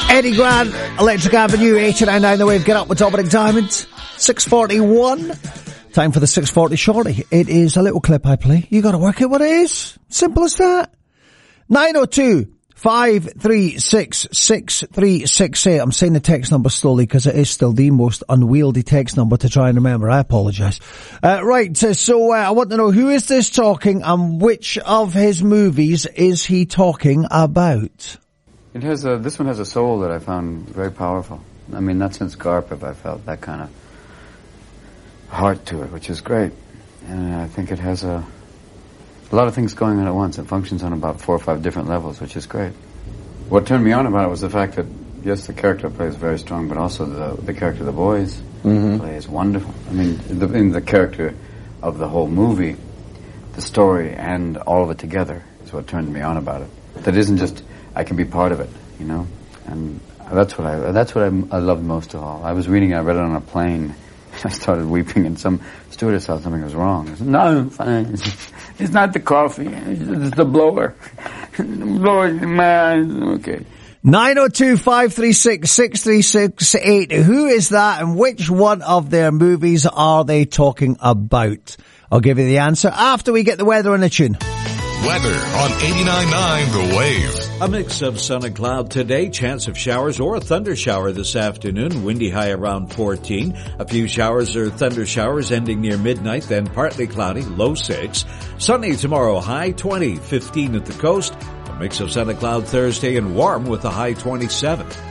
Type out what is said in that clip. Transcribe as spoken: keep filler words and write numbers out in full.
Eddie Grant, Electric Avenue, eight nine nine The Wave. Get up with Dominic Diamond. six forty-one. Time for the six forty shorty. It is a little clip I play. You gotta work out what it is. Simple as that. nine oh two, five three six, six three six eight. I'm saying the text number slowly because it is still the most unwieldy text number to try and remember. I apologise. Uh, right, so uh, I want to know, who is this talking and which of his movies is he talking about? It has a, this one has a soul that I found very powerful. I mean, not since Garp have I felt that kind of heart to it, which is great. And I think it has a, a lot of things going on at once. It functions on about four or five different levels, which is great. What turned me on about it was the fact that, yes, the character plays very strong, but also the the character of the boys mm-hmm. plays wonderful. I mean, the, in the character of the whole movie, the story and all of it together is what turned me on about it. That isn't just, I can be part of it, you know? And that's what I that's what I, I loved most of all. I was reading it, I read it on a plane, and I started weeping, and some stewardess thought something was wrong. I said, no, I'm fine. It's not the coffee, it's the blower. The blower in my eyes. Okay. nine oh two, five three six, six three six eight. Who is that and which one of their movies are they talking about? I'll give you the answer after we get the weather and the tune. Weather on eighty-nine point nine The Wave. A mix of sun and cloud today, chance of showers or a thunder shower this afternoon, windy high around fourteen. A few showers or thunder showers ending near midnight, then partly cloudy, low six. Sunny tomorrow, high twenty, fifteen at the coast. A mix of sun and cloud Thursday and warm with a high twenty-seven.